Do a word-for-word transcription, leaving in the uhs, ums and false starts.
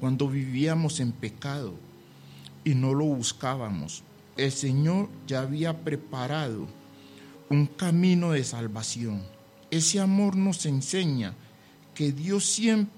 cuando vivíamos en pecado y no lo buscábamos. El Señor ya había preparado un camino de salvación. Ese amor nos enseña que Dios siempre